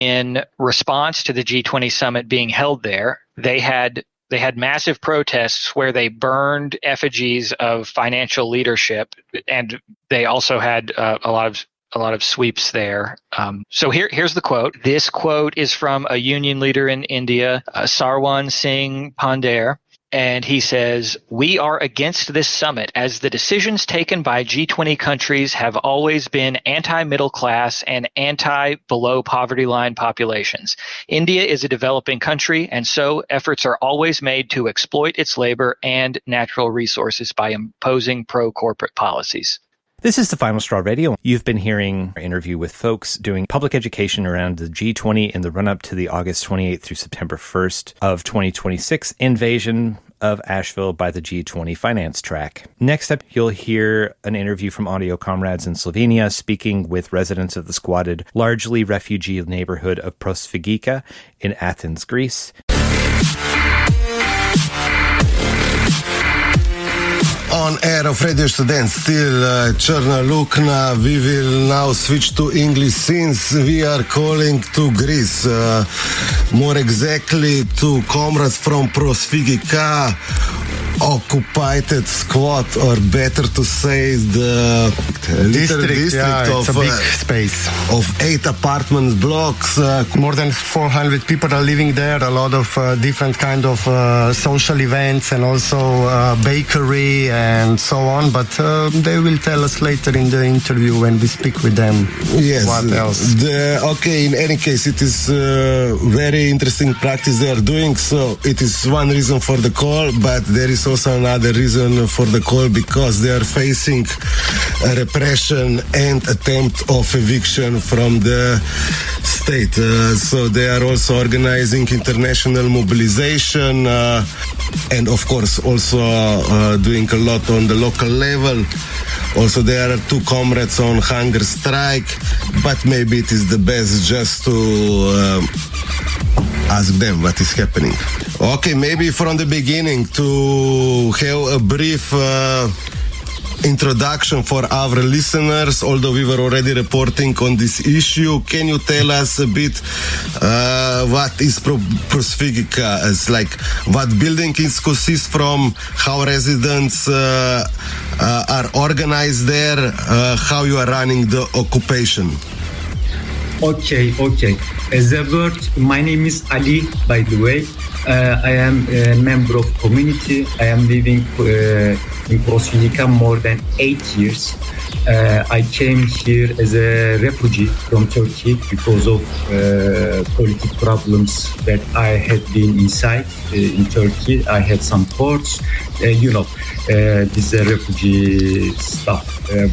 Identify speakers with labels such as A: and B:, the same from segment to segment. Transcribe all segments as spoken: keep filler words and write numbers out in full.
A: in response to the G twenty summit being held there, they had they had massive protests where they burned effigies of financial leadership, and they also had uh, a lot of a lot of sweeps there. Um, so here here's the quote. This quote is from a union leader in India, uh, Sarwan Singh Pandher. And he says, "We are against this summit as the decisions taken by G twenty countries have always been anti-middle class and anti-below poverty line populations. India is a developing country, and so efforts are always made to exploit its labor and natural resources by imposing pro-corporate policies."
B: This is the Final Straw Radio. You've been hearing an interview with folks doing public education around the G twenty in the run-up to the August twenty-eighth through September first of twenty twenty-six invasion of Asheville by the G twenty finance track. Next up, you'll hear an interview from audio comrades in Slovenia speaking with residents of the squatted, largely refugee neighborhood of Prosvigica in Athens, Greece.
C: On air of Radio Student, still uh, Črna Lukna. We will now switch to English since we are calling to Greece. Uh, more exactly to comrades from Prosvigica, occupied squat, or better to say the
D: district,
C: district
D: yeah,
C: of,
D: it's a big
C: uh,
D: space
C: of eight apartment blocks. Uh,
D: More than four hundred people are living there. A lot of uh, different kind of uh, social events and also uh, bakery and so on. But uh, they will tell us later in the interview when we speak with them.
C: Yes.
D: What else?
C: The, okay. In any case, it is uh, very interesting practice they are doing. So it is one reason for the call, but there is also another reason for the call because they are facing a repression and attempt of eviction from the state. Uh, so they are also organizing international mobilization uh, and of course also uh, doing a lot on the local level. Also there are two comrades on hunger strike, but maybe it is the best just to uh, ask them what is happening. Okay, maybe from the beginning to have a brief uh, introduction for our listeners, although we were already reporting on this issue. Can you tell us a bit uh, what is Pro- Prosvigica? It's like what building it consists from, how residents uh, uh, are organized there, uh, how you are running the occupation.
E: Okay, okay. As a word, my name is Ali, by the way. Uh, I am a member of community. I am living uh, in Prosvigica more than eight years. Uh, I came here as a refugee from Turkey because of uh, political problems that I had been inside uh, in Turkey. I had some courts, uh, you know, uh, this is refugee stuff, uh,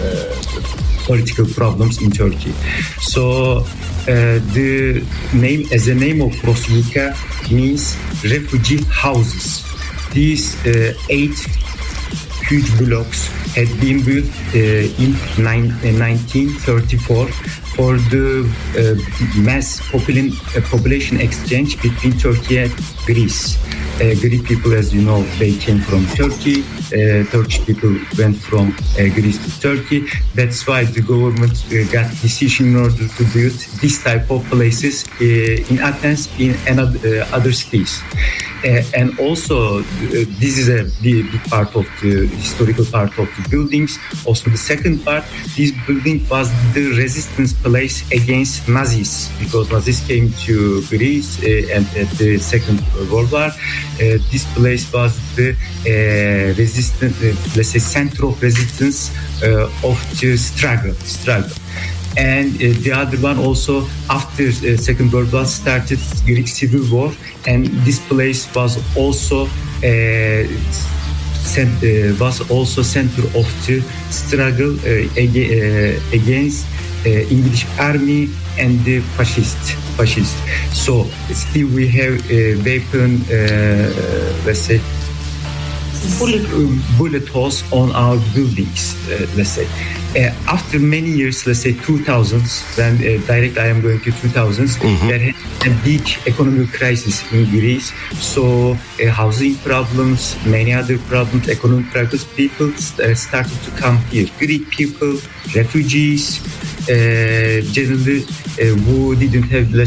E: uh, political problems in Turkey. So uh, the name, as the name of Prosvigica means refugee houses. These uh, eight huge blocks had been built uh, in nine, uh, nineteen thirty-four for the uh, mass population, uh, population exchange between Turkey and Greece. Uh, Greek people, as you know, they came from Turkey. Uh, Turkish people went from uh, Greece to Turkey. That's why the government uh, got decision in order to build this type of places uh, in Athens, in another, uh, other cities. Uh, and also, uh, this is a big, big part of the historical part of the buildings. Also, the second part, this building was the resistance place against Nazis, because Nazis came to Greece uh, and at the Second World War. Uh, this place was the uh, resistance, uh, let's say, center of resistance uh, of the struggle. struggle. And uh, the other one also, after uh, Second World War started Greek Civil War, and this place was also uh, cent- uh, was also center of the struggle uh, ag- uh, against uh, English army and the fascist. fascist. So still we have a weapon, uh, let's say, bullet, bullet holes on our buildings, uh, let's say. Uh, after many years, let's say two thousands, then uh, direct I am going to two thousands, mm-hmm. there had a big economic crisis in Greece. So uh, housing problems, many other problems, economic problems, people st- uh, started to come here. Greek people, refugees, uh, generally uh, who didn't have